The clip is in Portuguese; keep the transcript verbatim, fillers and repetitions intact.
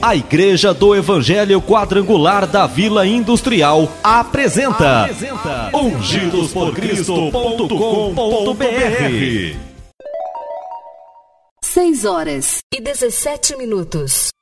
A Igreja do Evangelho Quadrangular da Vila Industrial apresenta, apresenta ungidos por cristo ponto com ponto br. seis horas e dezessete minutos.